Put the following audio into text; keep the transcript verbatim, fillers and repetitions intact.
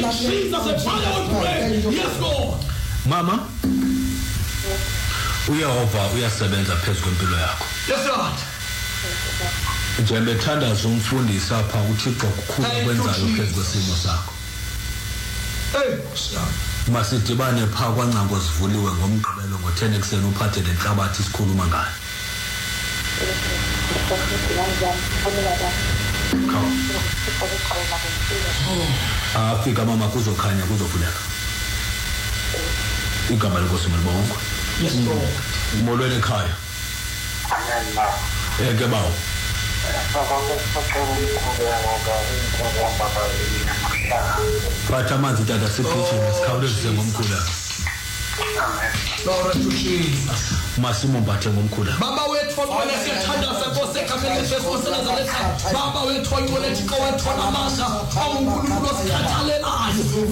Jesus, the Father will pray. Yes, Lord. Mama, uyahova uyasebenza phezu kwempilo yakho. Yes, Lord. Njengoba ethandaza umfundisi apha uThixo kukhulu kwenzayo phezu kwesimo sakho. Hey, masidibane pha kwaNcango sivuliwe ngomgqibelo ngo-ten ekseni uphathe lenhlabathi sikhuluma ngayo. Afika mama kuzokhanya kuzovuleka. Igama lenkosi malibongwe. Yes, Lord. Molweni ekhaya. Amen, ma. Eke bawo. Phatha amanzi tata siphithile sikhawulezise ngomkhula. Glory to Jesus. Masimombathe ngomkhula. Baba wethu wona siyathandaza Nkosi ekhaya leJesu Nazaretha. Baba wethu wona Thixo wethu namandla, awuNkulunkulu osikhathalelayo.